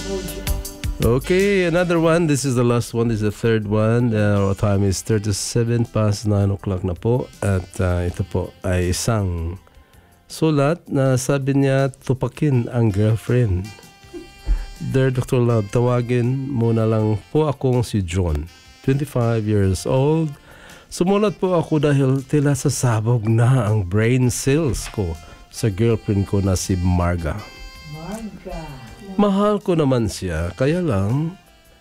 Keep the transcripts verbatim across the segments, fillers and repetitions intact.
Okay, another one. This is the last one. This is the third one. Uh, our time is thirty-seven past nine o'clock na po. At uh, ito po ay isang sulat na sabi niya tupakin ang girlfriend. Dear Doctor Love, tawagin muna lang po akong si John, twenty-five years old. Sumulat po ako dahil tila sasabog na ang brain cells ko sa girlfriend ko na si Marga. Marga. Mahal ko naman siya, kaya lang,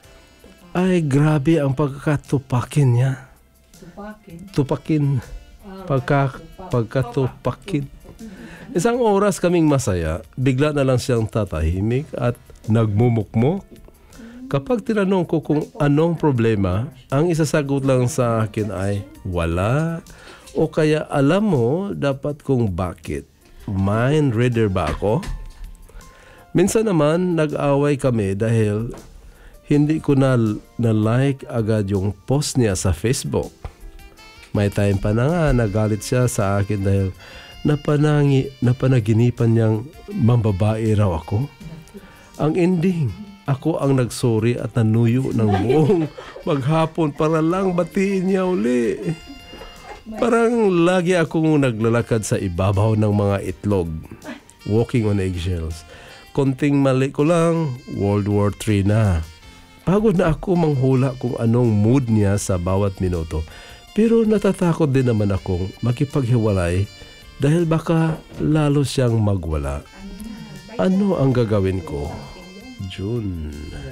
ay grabe ang pagkatupakin niya. Tupakin? Tupakin. Pagka, pagkatupakin. Isang oras kaming masaya, bigla na lang siyang tatahimik at nagmumukmok. Kapag tinanong ko kung anong problema, ang isasagot lang sa akin ay wala. O kaya alam mo dapat kung bakit. Mind reader ba ako? Minsan naman, nag-away kami dahil hindi ko na, na-like agad yung post niya sa Facebook. May time pa na nga, nagalit siya sa akin dahil napanangi, napanaginipan niyang mambabae raw ako. Ang ending, ako ang nagsorry at nanuyo ng buong maghapon para lang batiin niya uli. Parang lagi akong naglalakad sa ibabaw ng mga itlog, walking on eggshells. Konting mali ko lang, World War Three na. Pagod na ako manghula kung anong mood niya sa bawat minuto. Pero natatakot din naman akong makipaghiwalay dahil baka lalo siyang magwala. Ano ang gagawin ko? June.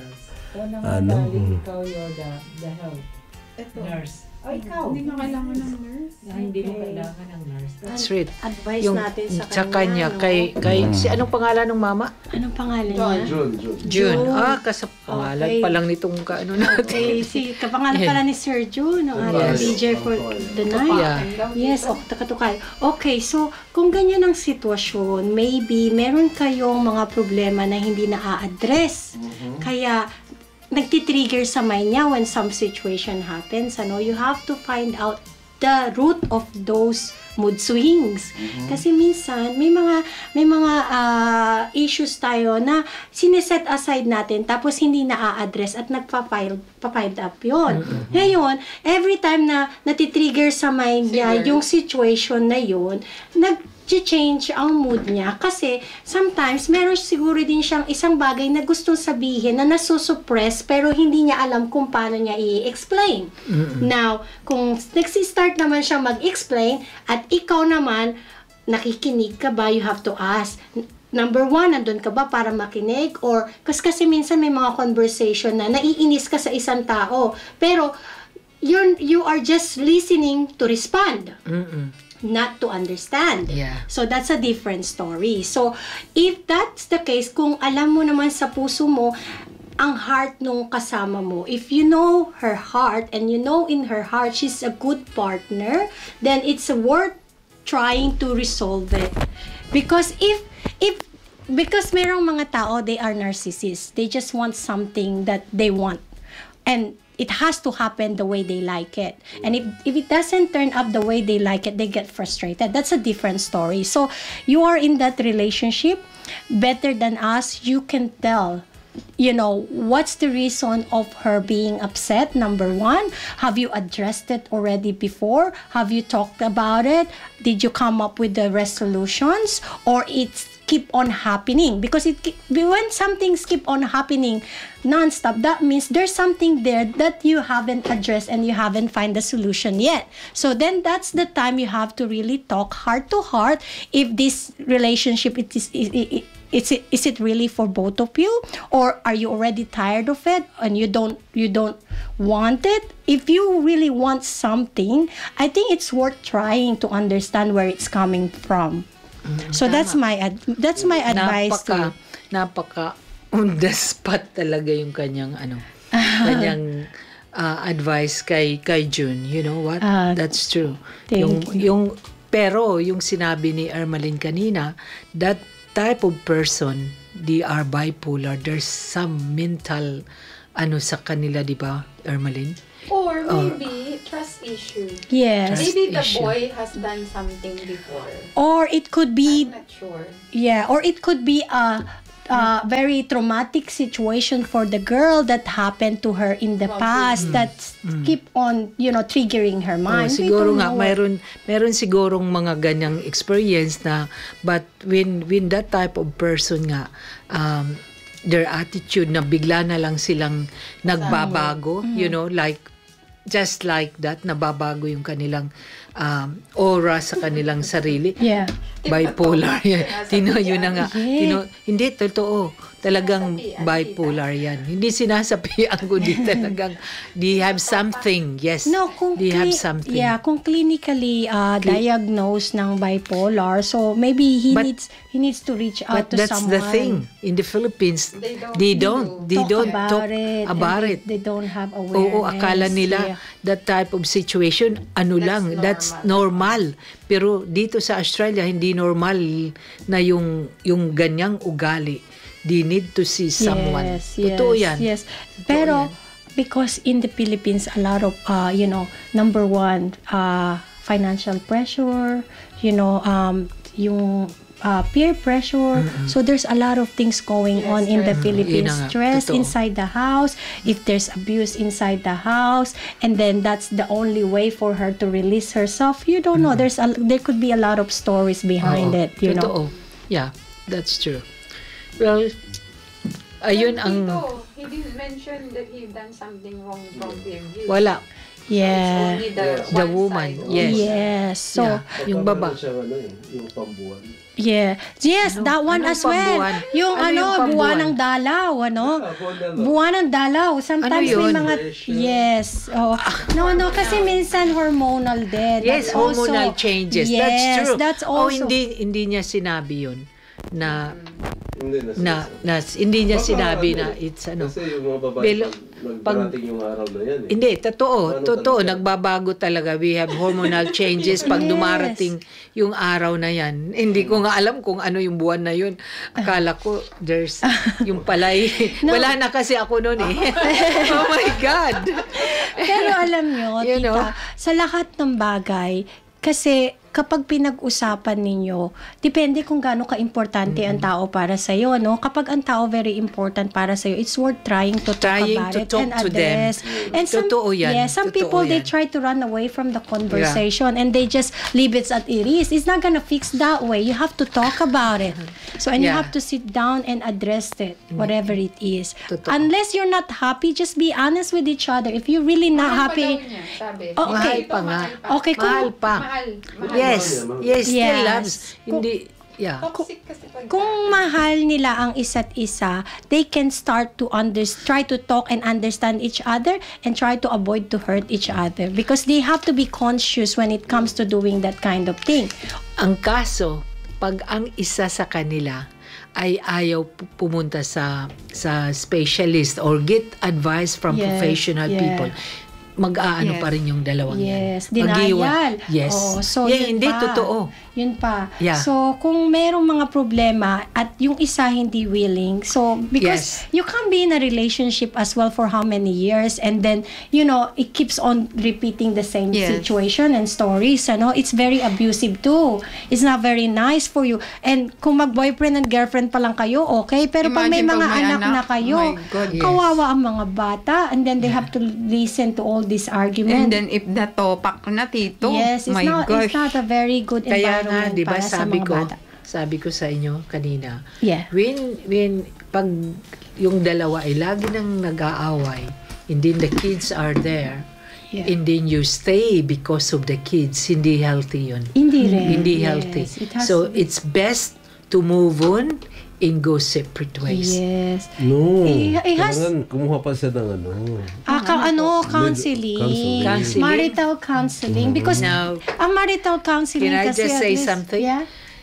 Ano? Ikaw you're the, the health nurse. Oh, ikaw. Hindi na kailangan ng nurse. Na hindi mo kailangan ng nurse. That's right. Advice Yung, natin sa, sa kanya, no? kay, kay, si anong pangalan ng mama? Anong pangalan niya? June, June. June. Ah, kasi pangalan Okay. pa lang nitong kaano natin. Okay, si kapangalan pala ni Sir June, ng ating Yes. D J for the night. Yeah. Yes, oh, Katukay. Okay, so kung ganyan ang sitwasyon, maybe meron kayong mga problema na hindi na-a-address. Kaya nagtitrigger sa mind niya when some situation happens. Ano, you have to find out the root of those mood swings. Kasi minsan may mga may mga ah, issues tayo na sineset aside natin tapos hindi na-a-address at nagpa-pile pa-piled up 'yon. Ngayon, every time na natitrigger sa mind niya yung situation na 'yon, nag change ang mood niya kasi sometimes meron siguro din siyang isang bagay na gustong sabihin na nasusuppress pero hindi niya alam kung paano niya i-explain. Now, kung nagsi-start naman siya mag-explain at ikaw naman nakikinig ka ba, you have to ask, number one, nandun ka ba para makinig? Or, kasi, kasi minsan may mga conversation na naiinis ka sa isang tao pero you're, you are just listening to respond. Mm-mm. Not to understand. Yeah. So, that's a different story. So, if that's the case, kung alam mo naman sa puso mo, ang heart nung kasama mo, if you know her heart, and you know in her heart she's a good partner, then it's worth trying to resolve it. Because if, if, because merong mga tao, they are narcissists. They just want something that they want. And it has to happen the way they like it. And if, if it doesn't turn up the way they like it, they get frustrated. That's a different story. So, you are in that relationship, better than us, you can tell, you know, what's the reason of her being upset, number one. Have you addressed it already before? Have you talked about it? Did you come up with the resolutions? Or it's keep on happening? Because it when something's keep on happening non-stop, that means there's something there that you haven't addressed and you haven't find the solution yet. So then that's the time you have to really talk heart to heart if this relationship it is it, it, Is it, is it really for both of you, or are you already tired of it and you don't you don't want it? If you really want something, I think it's worth trying to understand where it's coming from. Mm, so tama. that's my ad- that's my advice napaka, to you. Napaka on the spot talaga yung kanyang ano, kanyang uh, advice kay kay June. You know what? Uh, that's true. Yung you. yung pero yung sinabi ni Ermaline kanina, that type of person, they are bipolar. There's some mental ano sa kanila, di ba, Ermaline? Or maybe uh, trust issue. Yes. Maybe the issue. boy has done something before. Or it could be I'm not sure. Yeah, or it could be a uh, very traumatic situation for the girl that happened to her in the past that keep on, you know, triggering her Oh, mind. We siguro don't nga know. mayroon mayroon sigurong mga ganyang experience na, but when when that type of person nga um their attitude na bigla na lang silang nagbabago, you know, like just like that, nababago yung kanilang um, aura sa kanilang sarili. Yeah. Bipolar yan. Tino, yun na nga. Yeah. Tino, hindi, totoo. Talagang bipolar yan. Hindi sinasapian ko, di talagang, they have something. Yes. No, kung they have cli- something. Yeah, kung clinically uh, diagnosed ng bipolar, so maybe he But- needs he needs to reach out But to that's someone. the thing. In the Philippines, They don't they don't. They talk don't about talk it. and about they, it. They don't have awareness. Oo, akala nila Yeah. that type of situation, ano lang, that's normal. Pero dito sa Australia, hindi normal na yung, yung ganyang ugali. They need to see someone. Yes, yes, Totoo yan. Yes. Pero because in the Philippines, a lot of, uh, you know, number one, uh, financial pressure, you know, um, yung uh, peer pressure. So there's a lot of things going on in the Philippines. Yun na nga, Stress totoo. inside the house, if there's abuse inside the house, and then that's the only way for her to release herself. You don't know. There's a, there could be a lot of stories behind Oo, it, you totoo. know. Yeah, that's true. Well, ayun ang Tito, he didn't mention that he done something wrong from the abuse. wala. Yeah. Only the, The one woman, side. yes. Yes. So, Yeah. Yung baba. Ano, yung pambuan. yeah. Yes, that one Anong as well. pambuwan? Yung Ano ano, yung pambuwan? buwan ng dalaw, ano? Buwan ng dalaw. Sometimes Ano may yun? mga yes. Oh. No, no, kasi minsan hormonal din. Yes, That's also- hormonal changes. Yes, That's true. that's Oh, also hindi hindi niya sinabi yun na Hindi na na, na hindi niya Baka sinabi ano na eh, it's ano. Kasi yung mga babae, Belo- pag pag- nagdarating yung araw na yan eh. Hindi, totoo, Ano totoo, talaga? nagbabago talaga. We have hormonal changes pag Yes. dumarating yung araw na yan. Hindi ko nga alam kung ano yung buwan na yun. Akala ko, there's, yung palay. No. Wala na kasi ako noon eh. Oh my God! Pero alam nyo, You tita, know? sa lahat ng bagay, kasi kapag pinag-usapan ninyo, depende kung gaano ka-importante ang tao para sa iyo, no? Kapag ang tao very important para sa iyo, it's worth trying to talk Trying about to it talk and to them. address. And some, Totoo yan. yeah, some Totoo people they yan. try to run away from the conversation and they just leave it at it is. It's not gonna fix that way. You have to talk about it. So and you Yeah. have to sit down and address it, whatever it is. Totoo. Unless you're not happy, just be honest with each other. If you're really not Mahal pa happy, daw niya, sabi. Oh, okay. Ito, Mahal pa nga. mahal pa. okay, kung, Mahal pa. Mahal. Mahal. Yes, yes, still Yes. loves. Hindi, yeah. Toxic kasi pag kung mahal nila ang isa't isa, they can start to under, try to talk and understand each other and try to avoid to hurt each other because they have to be conscious when it comes to doing that kind of thing. Ang kaso, pag ang isa sa kanila ay ayaw pu- pumunta sa sa specialist or get advice from Yes, professional yeah. people, mag-aano Yes. pa rin yung dalawang Yes, yan. Mag-iwan. denial. Yes. Oh, so yeah, yun hindi, pa. totoo. Yun pa. Yeah. So, kung merong mga problema at yung isa hindi willing, so, because Yes. you can be in a relationship as well for how many years and then, you know, it keeps on repeating the same Yes. situation and stories, ano? It's very abusive too. It's not very nice for you. And kung mag-boyfriend and girlfriend pa lang kayo, okay. Pero pag may Imagine mga pag may anak, na anak, kayo, oh my God, yes. kawawa ang mga bata and then they have to listen to all these arguments. And then if natopak na tito, Yes, it's my not gosh. it's not a very good Kaya nga, environment di ba, para sa sabi mga ko, bata. sabi ko sa inyo kanina, Yeah. when, when, pag yung dalawa ay lagi nang nag-aaway, and then the kids are there, Yeah. and then you stay because of the kids, hindi healthy yun. Hindi rin. Hindi Yes, healthy. it has So, to be- it's best to move on and go separate ways. Yes. No. Eh, eh, has- Kailangan kumuha pa siya ng ano. Ah, ka, ano, counseling. Counseling. Counseling. Marital counseling. Because Now, ang marital counseling can I kasi just at say least- something? Yeah.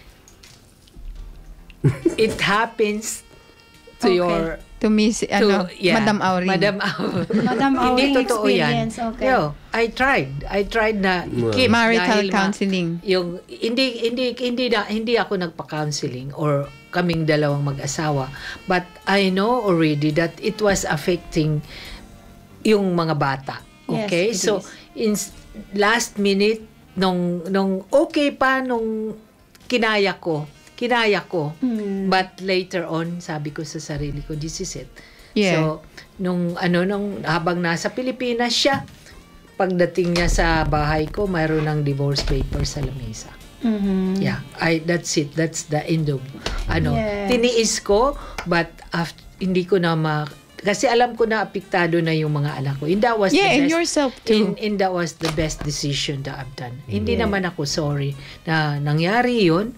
it happens to Okay. your To Miss, ano, yeah, Madam Auring. Madam Auring. Madam Hindi Auring totoo yan. experience, okay. Yo, I tried. I tried na i-keep Marital dahil ma- counseling. yung hindi hindi hindi na, hindi ako nagpa-counseling or kaming dalawang mag-asawa, but I know already that it was affecting yung mga bata. Yes, Okay? it So is. in s- last minute nung nung okay pa nung kinaya ko kinaya ko. Mm. But later on, sabi ko sa sarili ko, this is it. Yeah. So, nung ano, nung habang nasa Pilipinas siya, pagdating niya sa bahay ko, mayroon ng divorce paper sa lamesa. Mhm. Yeah, I that's it. That's the end of ano. Yes. Tiniis ko, but after, hindi ko na ma kasi alam ko na apektado na yung mga anak ko. And that was Yeah, the and best, yourself in, too. in that was the best decision that I've done. Hindi Yeah. naman ako sorry na nangyari yun.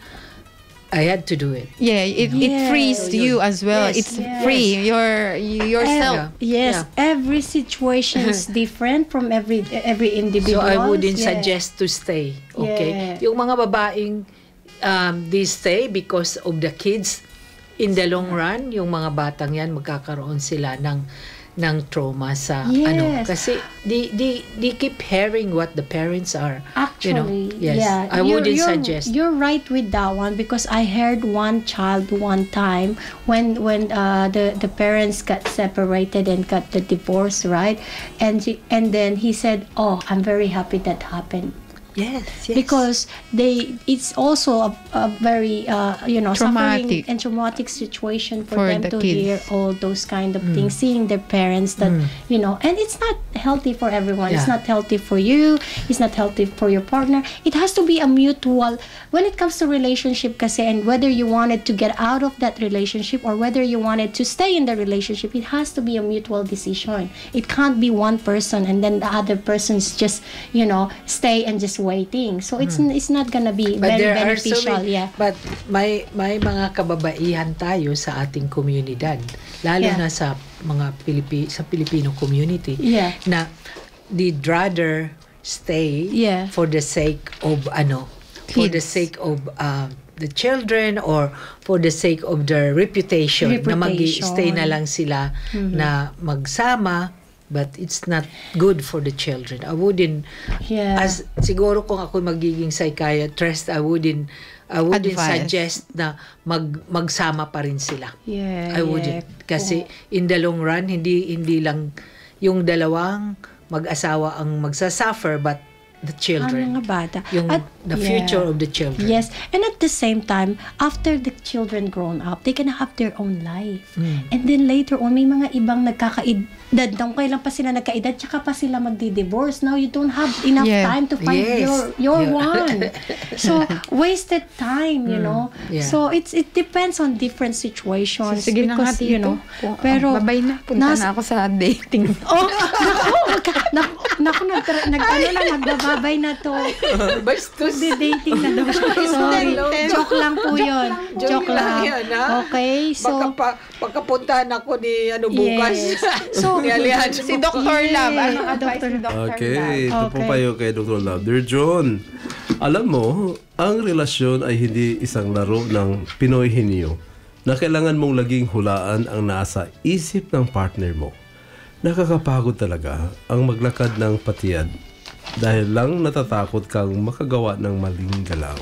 I had to do it. Yeah, it, it Yes. frees So, you yun. as well. Yes, It's yes. free. Your yourself. Yeah. Yes, Yeah. every situation is different from every every So individual. I wouldn't Yeah. suggest to stay. Okay? Yeah. Yung mga babaeng um, they stay because of the kids. In the long run, yung mga batang yan magkakaroon sila ng ng trauma sa ano Yes. kasi they, they they keep hearing what the parents are. Actually, you know, yes. yeah, I you're- wouldn't you're, suggest. You're right with that one because I heard one child one time when when uh, the the parents got separated and got the divorce, right? And she, and then he said, "Oh, I'm very happy that happened." Yes, yes. Because they it's also a, a very uh, you know suffering Traumatic. and traumatic situation for, For them the to kids. hear all those kind of things, seeing their parents that you know, and it's not healthy for everyone. It's Yeah. not healthy for you, it's not healthy for your partner. It has to be a mutual when it comes to relationship kasi, and whether you wanted to get out of that relationship or whether you wanted to stay in the relationship, it has to be a mutual decision. It can't be one person and then the other person's just you know stay and just waiting. So it's it's not gonna be But very there are so beneficial. many, Yeah. But may may mga kababaihan tayo sa ating komunidad, lalo Yeah. na sa mga Pilipi sa Filipino community Yeah. na they'd rather stay Yeah. for the sake of ano, for the Kids. sake of uh, the children or for the sake of their reputation, na Reputation. mag-stay na lang sila na magsama, but it's not good for the children. I wouldn't Yeah. as siguro kung ako magiging psychiatrist, I wouldn't I wouldn't Advice. suggest na mag magsama pa rin sila. Yeah. I wouldn't kasi in the long run hindi hindi lang yung dalawang mag-asawa ang magsasuffer but the Ang children. mga bata. Yung At- the yeah. future of the children. Yes, and at the same time, after the children grown up, they can have their own life. Mm. And then later on, may mga ibang nagkakaedad, nung kailan pa sila nagkaedad, tsaka pa sila magdi-divorce. Now, you don't have enough Yeah. time to find Yes. your your Yeah. one. So, wasted time, you know. Yeah. So, it's it depends on different situations. Sige na nga, because, you know, Tito. Oh, pero, babay na. Punta nas- na ako sa dating. oh, naku, magka- naku, naku, nag, nag, ano lang, nagbababay na to. Bastos. Magdi-dating na daw siya. Sorry. Joke lang po yun. Joke, lang. yun, ha? Okay, so... Baka pa, pagkapuntahan ako ni ano bukas. Yes. So, Ni Alejandro. Si Doctor Love. Ano Yeah. advice ni Doctor Okay, ito Love? po Okay. kayo kay Doctor Love. Dear John, alam mo, ang relasyon ay hindi isang laro ng Pinoy henyo na kailangan mong laging hulaan ang nasa isip ng partner mo. Nakakapagod talaga ang maglakad ng patiyad dahil lang natatakot kang makagawa ng maling galaw.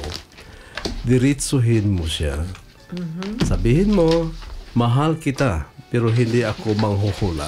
Diritsuhin mo siya. Sabihin mo, mahal kita, pero hindi ako manghuhula.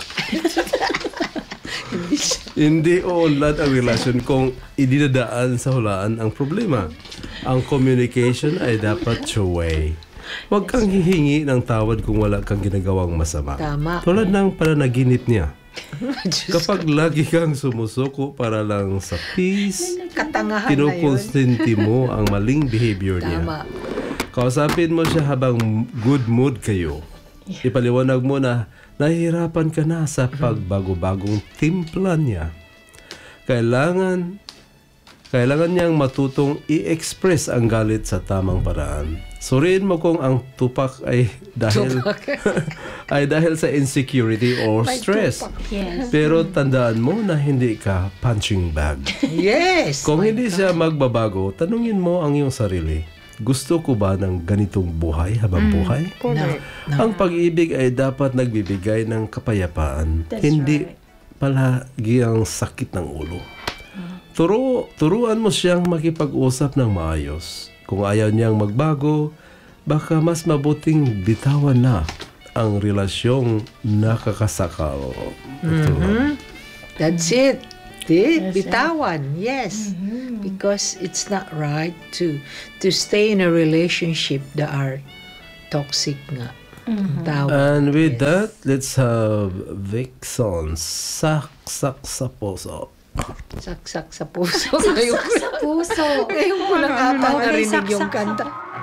Hindi uunlad ang relasyon kung idinadaan sa hulaan ang problema. Ang communication ay dapat two-way. Huwag kang hihingi ng tawad kung wala kang ginagawang masama. Tama. Tulad ng pananaginip niya. Kapag lagi kang sumusuko para lang sa peace, Katangahan na yun. kinukonsinti mo ang maling behavior niya. Tama. Kausapin mo siya habang good mood kayo. Ipaliwanag mo na nahihirapan ka na sa pagbago-bagong timpla niya. Kailangan kailangan niyang matutong i-express ang galit sa tamang paraan. Suriin mo kung ang tupak ay dahil ay dahil sa insecurity or stress. Yes. Pero tandaan mo na hindi ka punching bag. Yes. Kung hindi siya magbabago, tanungin mo ang iyong sarili. Gusto ko ba ng ganitong buhay habang buhay? No. Ang pag-ibig ay dapat nagbibigay ng kapayapaan. That's hindi right. palagi ang sakit ng ulo. Turo, turuan mo siyang makipag-usap ng maayos. Kung ayaw niyang magbago, baka mas mabuting bitawan na ang relasyong nakakasakal. Ito. That's it. Di, bitawan. Yes. Because it's not right to to stay in a relationship that are toxic nga. Tawag. And with that, let's have Vixen, Saksak sa Puso. Saksak sa puso. Ngayon, Sa puso. ngayon ko lang ata Okay, narinig yung saksak sa kanta.